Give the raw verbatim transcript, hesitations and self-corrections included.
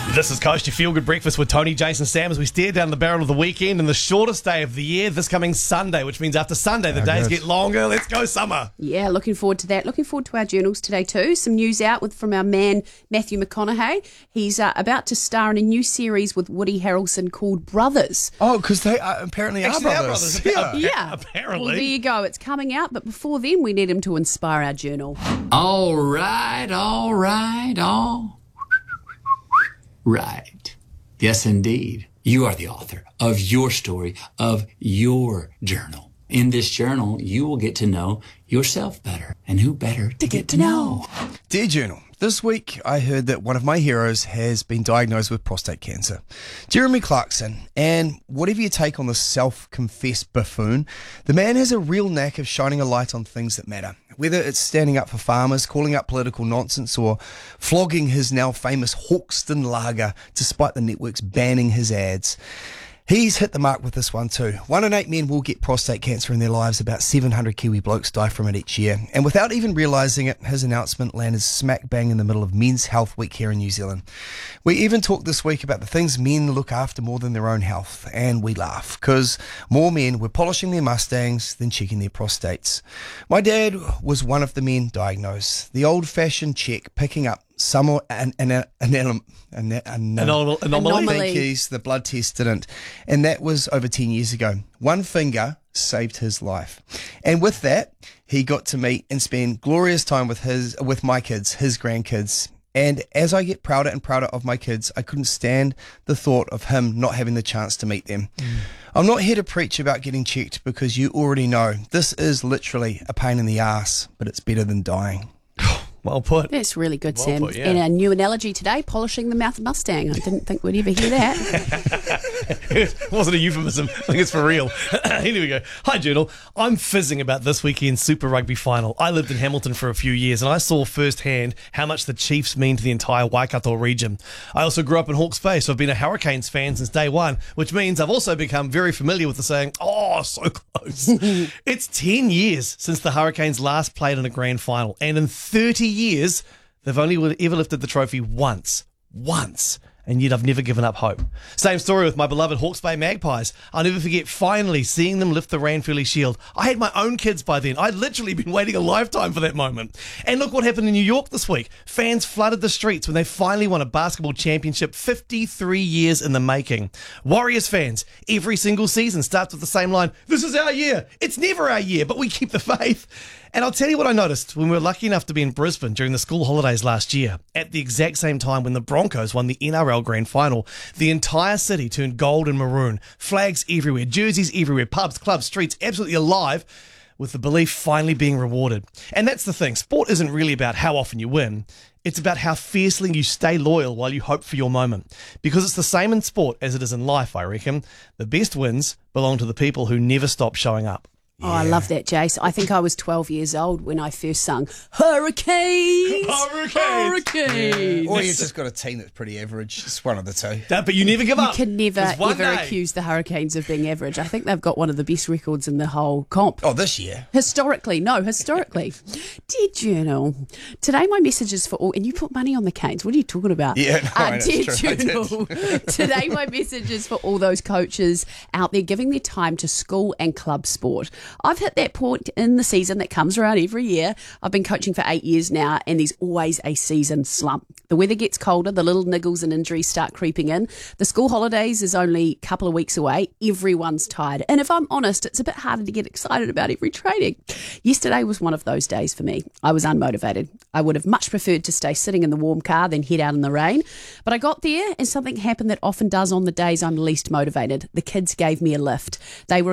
This is Coast, your feel-good breakfast with Tony, Jason, Sam as we stare down the barrel of the weekend and the shortest day of the year this coming Sunday, which means after Sunday the oh, days good. get longer. Let's go summer. Yeah, looking forward to that. Looking forward to our journals today too. Some news out with from our man Matthew McConaughey. He's uh, about to star in a new series with Woody Harrelson called Brothers. Oh, because they are, apparently Actually, are brothers. brothers. Yeah. yeah. Apparently. Well, there you go. It's coming out, but before then we need him to inspire our journal. All right, all right, all right. Yes, indeed. You are the author of your story, of your journal. In this journal, you will get to know yourself better. And who better to, to get, get to know? Dear Journal, this week I heard that one of my heroes has been diagnosed with prostate cancer. Jeremy Clarkson. And whatever you take on this self-confessed buffoon, the man has a real knack of shining a light on things that matter. Whether it's standing up for farmers, calling up political nonsense, or flogging his now famous Hawkston lager despite the networks banning his ads. He's hit the mark with this one too. One in eight men will get prostate cancer in their lives. About seven hundred Kiwi blokes die from it each year. And without even realising it, his announcement landed smack bang in the middle of Men's Health Week here in New Zealand. We even talked this week about the things men look after more than their own health. And we laugh, because more men were polishing their Mustangs than checking their prostates. My dad was one of the men diagnosed. The old-fashioned check picking up some an an an, an, an, an, an anomaly. Anomaly. Think he's the blood test didn't, and that was over ten years ago. One finger saved his life, and with that, he got to meet and spend glorious time with his with my kids, his grandkids. And as I get prouder and prouder of my kids, I couldn't stand the thought of him not having the chance to meet them. Mm. I'm not here to preach about getting checked, because you already know this is literally a pain in the ass, but it's better than dying. Well put. That's really good, well Sam. Put, yeah. And our new analogy today, polishing the mouth Mustang. I didn't think we'd ever hear that. It wasn't a euphemism. I think it's for real. Here we go. Hi, Journal. I'm fizzing about this weekend's Super Rugby final. I lived in Hamilton for a few years, and I saw firsthand how much the Chiefs mean to the entire Waikato region. I also grew up in Hawke's Bay, so I've been a Hurricanes fan since day one, which means I've also become very familiar with the saying, oh, so close. It's ten years since the Hurricanes last played in a grand final, and in thirty years, they've only ever lifted the trophy once. Once. And yet I've never given up hope. Same story with my beloved Hawke's Bay Magpies. I'll never forget finally seeing them lift the Ranfurly Shield. I had my own kids by then. I'd literally been waiting a lifetime for that moment. And look what happened in New York this week. Fans flooded the streets when they finally won a basketball championship fifty-three years in the making. Warriors fans, every single season starts with the same line, this is our year. It's never our year, but we keep the faith. And I'll tell you what I noticed when we were lucky enough to be in Brisbane during the school holidays last year. At the exact same time when the Broncos won the N R L Grand Final, the entire city turned gold and maroon. Flags everywhere, jerseys everywhere, pubs, clubs, streets, absolutely alive, with the belief finally being rewarded. And that's the thing. Sport isn't really about how often you win. It's about how fiercely you stay loyal while you hope for your moment. Because it's the same in sport as it is in life, I reckon. The best wins belong to the people who never stop showing up. Oh, yeah. I love that, Jace. I think I was twelve years old when I first sung Hurricanes! Hurricanes! Hurricanes! Yeah. Or you've just got a team that's pretty average. It's one of the two. That, but you never give up. You can never, ever day. accuse the Hurricanes of being average. I think they've got one of the best records in the whole comp. Oh, this year? Historically. No, historically. Dear Journal, today my message is for all... And you put money on the Canes. What are you talking about? Yeah, no, uh, I know, Dear it's true. Journal, today my message is for all those coaches out there giving their time to school and club sport. I've hit that point in the season that comes around every year. I've been coaching for eight years now, and there's always a season slump. The weather gets colder, the little niggles and injuries start creeping in. The school holidays is only a couple of weeks away. Everyone's tired. And if I'm honest, it's a bit harder to get excited about every training. Yesterday was one of those days for me. I was unmotivated. I would have much preferred to stay sitting in the warm car than head out in the rain. But I got there, and something happened that often does on the days I'm least motivated. The kids gave me a lift. They were